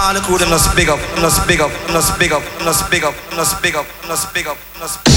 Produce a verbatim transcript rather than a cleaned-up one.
all the crew them just big up, them just big up, them just big up, them just big up, them just big up, them just big up, them just big up.